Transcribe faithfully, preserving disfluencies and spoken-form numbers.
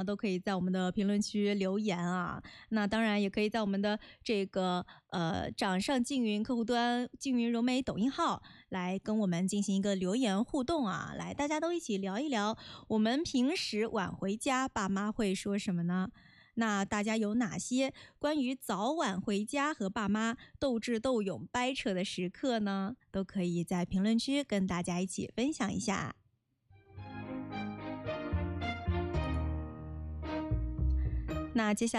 都可以在我们的评论区留言啊。那当然也可以在我们的这个呃掌上静云客户端、静云柔美抖音号来跟我们进行一个留言互动啊。来，大家都一起聊一聊，我们平时晚回家，爸妈会说什么呢？那大家有哪些关于早晚回家和爸妈斗智斗勇掰扯的时刻呢？都可以在评论区跟大家一起分享一下。那接下来